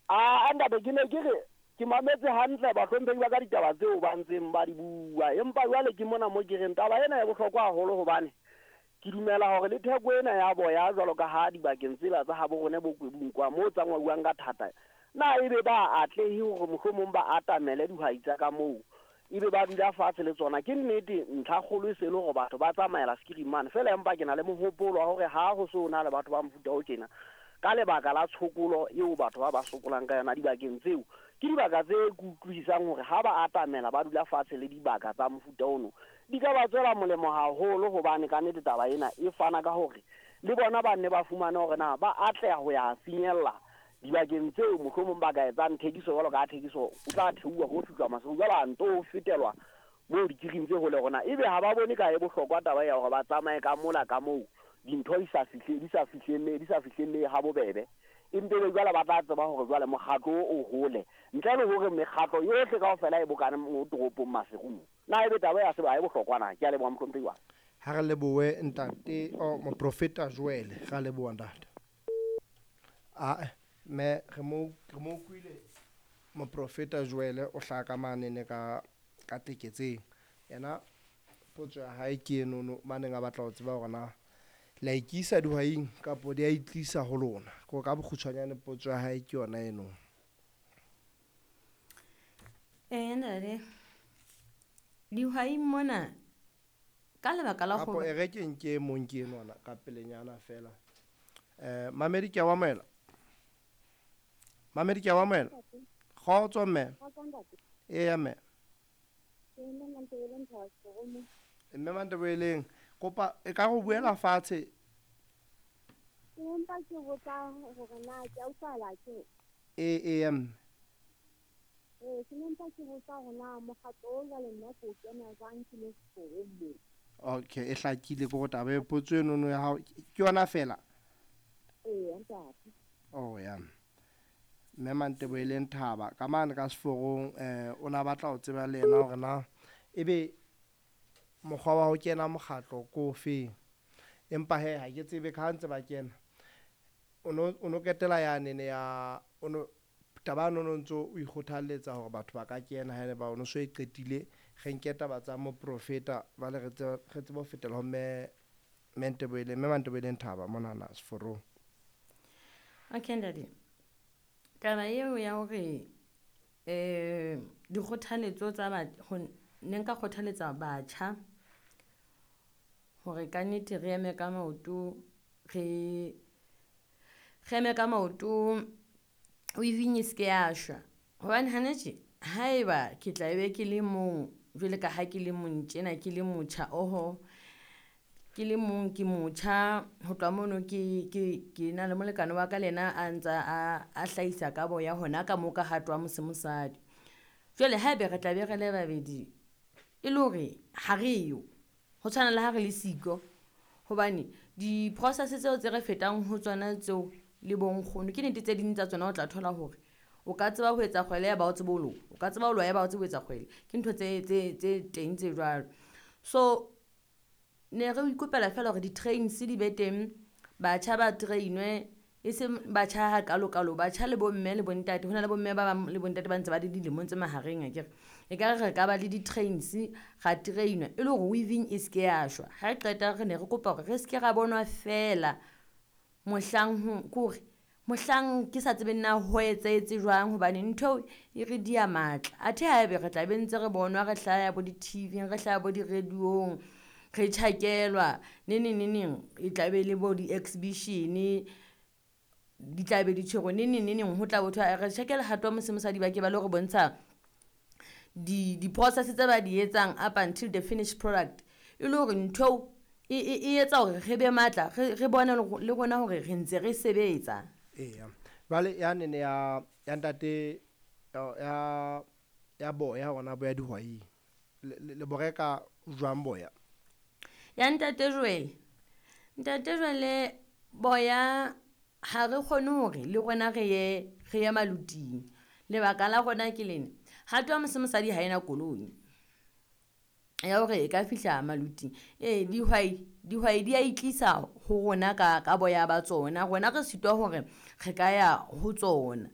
anda be ke ne ke re ke mametse hantle ba hlomphehi ba ka ditaba tseo ba ntseng ba di bua empa jwale ke mona mo ke reng taba ena ya bohlokwa haholo hobane ke dumela hore le theko ena ya boya jwalo ka ha dibakeng tsela tsa habo rone bo kwebung kwa mo tsangwang ka thata na ebe ba atlehi hore mohlomong ba atamele dihwai tsa ka moo ebe ba dula fatshe le tsona ke nnete ntlha kgolo se le hore batho ba tsamaela skirimane fela empa ke na le mohopolo wa hore ha ho so na le batho ba mfuta o tjena ka lebaka la tshokolo eo batho ba sokolang ka yona dibakeng tseo ke dibaka tse kutlwisang hore ha ba atamela ba dula fatshe le dibaka tsa mofuta ono di ka ba tswela molemo haholo hobane ka nnete taba ena e fana ka hore le bona ba nne ba fumane hore na ba atleha ho ya finyella dibakeng tseo mohlomong ba ka etsang thekiso jwalo ka thekiso o tla theua ho fitlwa masego jwalo nto fetelwa mo dikiring tse ho le rona ebe ha ba bone ka e bohlokwa taba ya hore ba tsamaye ka mola ka moo dintho di sa fihlelle ha bobebe empe le jwale ba tla tseba hore jwale mokgatlo o hole ntle le hore mekgatlo yohle kaofela e bokane mo toropong maserung na ebe taba ya seba e bohlokwa na ke a leboha mohlomphehi wa ha re leboe ntate moprofeta Joel ga leboa ntate me re mo kwile moprofeta Joel o hlaka manene ka teketseng yena potso ya hae ke enono maneng a batla ho tseba hore na la ikisa dihwaing kapo di a itlisa ho lona go ka bokgutshwanyane potso ya hae ke yona eno nare dihwai mona ka lebaka la go e rekeng ke mong ke enona ka pelenyana fela mamedi ke wa moela kgotso mme ya mme mme Mantebeleng kopa e ka go buela fatshe empa ke botsa hore na ke a utlwala ke mme ke nempa ke botsa hore na mokgatlo o jwale nna ko kena jwang ke le sefomo okay e hlakile go taba e potso enono ya hao ke yona fela ntate ya mme Mantebeleng Thaba ka mane ka seforong o na batla ho tseba le ena hore na ebe mokgwa wa ho kena mokgatlo ko fe empa he ha ke tsebe ka ntse ba kena o no ketela ya nene ya taba no ntso o ikgothaletsa hore batho ba ka kena ha ne ba o no so e qetile ge nketa ba tsa mo profeta ba le re tsebo fetela ho mme Mantebeleng Thaba mona na seforong okay ndadi taba eo ya hore dikgothaletso tsa ne nka kgothaletsa batjha hore ka nnete re eme ka maoto re eme ka maoto o ivinye ske ya shwa hobane hanetse haeba ke tla be ke le mong jwale ka ha ke le montjena ke le motjha ke le mong ke motjha ho tloha mono ke na le molekane wa ka lena a ntsa a hlahisa ka boya hona ka mo ka hatwa mosemosadi jwale haebe re tla be re le babedi e le hore ha re yo ho tshwana le ha re le siko hobane di-process tseo tse re fetang ho tsona tseo le bonkgono ke nnete tse ding tsa tsona o tla thola hore o ka tseba ho etsa kgwele ya ba o tseba o lo o ka tseba ho loya ba o tseba ho etsa kgwele ke ntho tse teng tse jwalo so ne re ikopela fela hore di-trains di be teng batjha ba trainwe e se batjha ha kalo batjha le bomme le bontate hona le bomme ba le bontate ba ntse ba di dilemong tse mahareng akere e ka re ka ba le di-trains ga trainwa e le hore weaving e ske ya shwa ha re qeta re ne re kopa hore re ske ra bonwa fela mohlang ke sa tsebe nna ho etsetse jwang hobane ntho e re dia matla athe haebe re tla be ntse re bonwa re hlaya bo di-TV re hlaya bo di-radio re tjhakelwa neng e tla be le bo di-exhibition di tla be di tshwero neng ho tla botho re tjhakela hatwa mosemosadi ba ke ba le re bontsha di-process tse ba di etsang up until the finished product e le hore ntho e etsa hore re be matla re bone le rona hore re ntse re sebetsa vale ya nene ya ntate ya boya hona boya dihwai le boreka jwang boya ya ntate Joel boya ha re kgone hore le rona re ye maluting lebaka la rona ke lena ha twa mosemosadi ha ena koloi ya hore e ka fihla maluting dihwai di a itlisa ho rona ka boya ba tsona rona re sitwa hore re ka ya ho tsona